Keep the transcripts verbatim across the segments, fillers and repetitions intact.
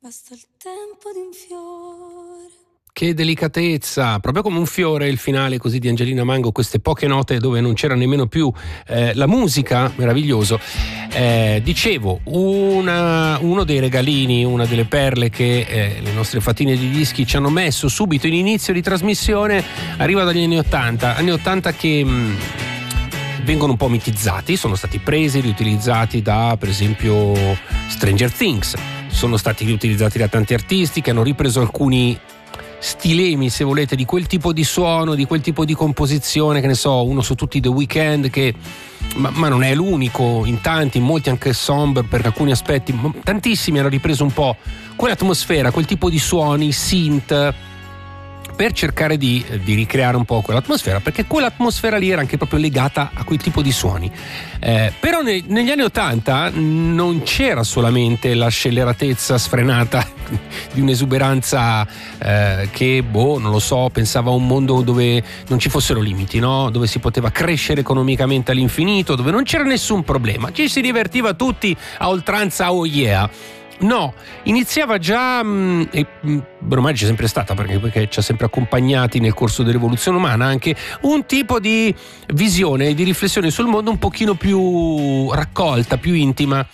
Basta il tempo di un fiore. Che delicatezza, proprio come un fiore il finale così di Angelina Mango, queste poche note dove non c'era nemmeno più eh, la musica, meraviglioso. Eh, dicevo, una, uno dei regalini, una delle perle che eh, le nostre fatine di dischi ci hanno messo subito in inizio di trasmissione arriva dagli anni ottanta, anni ottanta che mh, vengono un po' mitizzati, sono stati presi, riutilizzati da per esempio Stranger Things, sono stati riutilizzati da tanti artisti che hanno ripreso alcuni stilemi, se volete, di quel tipo di suono, di quel tipo di composizione, che ne so, uno su tutti The Weeknd, che ma, ma non è l'unico, in tanti, in molti anche Somber per alcuni aspetti, ma tantissimi hanno ripreso un po' quell'atmosfera, quel tipo di suoni, synth, per cercare di, di ricreare un po' quell'atmosfera, perché quell'atmosfera lì era anche proprio legata a quel tipo di suoni. Eh, però ne, negli anni ottanta non c'era solamente la scelleratezza sfrenata di un'esuberanza eh, che, boh, non lo so, pensava a un mondo dove non ci fossero limiti, no? Dove si poteva crescere economicamente all'infinito, dove non c'era nessun problema, ci si divertiva tutti a oltranza, oh yeah. No, iniziava già, mh, e mh, ormai c'è sempre stata, perché, perché ci ha sempre accompagnati nel corso dell'evoluzione umana, anche un tipo di visione e di riflessione sul mondo un pochino più raccolta, più intima,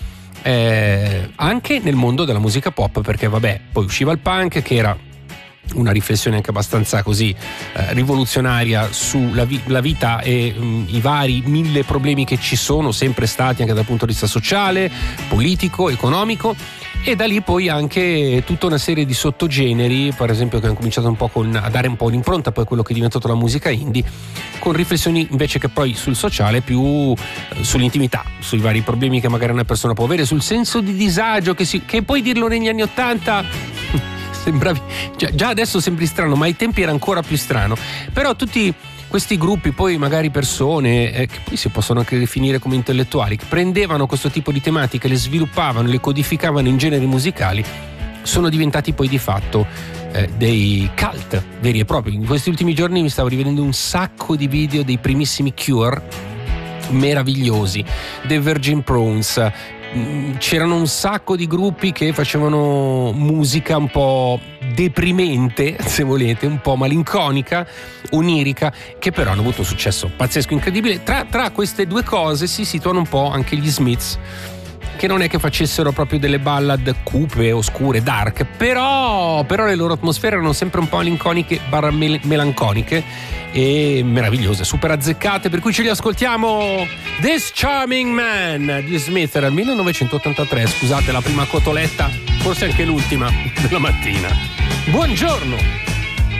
eh, anche nel mondo della musica pop, perché vabbè, poi usciva il punk, che era una riflessione anche abbastanza così eh, rivoluzionaria sulla vi- la vita e mh, i vari mille problemi che ci sono sempre stati anche dal punto di vista sociale, politico, economico, e da lì poi anche tutta una serie di sottogeneri, per esempio, che hanno cominciato un po' con, a dare un po' un'impronta poi a quello che è diventato la musica indie, con riflessioni invece che poi sul sociale più eh, sull'intimità, sui vari problemi che magari una persona può avere, sul senso di disagio che, si, che poi dirlo negli anni ottanta sembravi, già, già adesso sembri strano, ma ai tempi era ancora più strano. Però tutti questi gruppi, poi magari persone eh, che poi si possono anche definire come intellettuali, che prendevano questo tipo di tematiche, le sviluppavano, le codificavano in generi musicali, sono diventati poi di fatto eh, dei cult veri e propri. In questi ultimi giorni mi stavo rivedendo un sacco di video dei primissimi Cure, meravigliosi, The Virgin Prawns. C'erano un sacco di gruppi che facevano musica un po' deprimente, se volete, un po' malinconica, onirica, che però hanno avuto un successo pazzesco, incredibile. Tra, tra queste due cose si situano un po' anche gli Smiths, che non è che facessero proprio delle ballad cupe, oscure, dark, però, però le loro atmosfere erano sempre un po' malinconiche, barra mel- melanconiche e meravigliose, super azzeccate, per cui ce li ascoltiamo. This Charming Man di Smith era il millenovecentottantatré, scusate la prima cotoletta, forse anche l'ultima della mattina. Buongiorno!